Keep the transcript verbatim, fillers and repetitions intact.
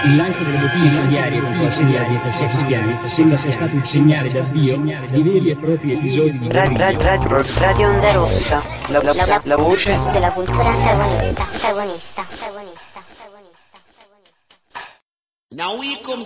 Il lancio delle bottiglie incendiarie con incendiarie per sei cristiani sembra sia stato il segnale d'avvio di veri e propri episodi di Ra- ra- ra- Radio Onda Rossa, la, la, la, la voce della cultura antagonista, antagonista, antagonista, antagonista, antagonista. Now we come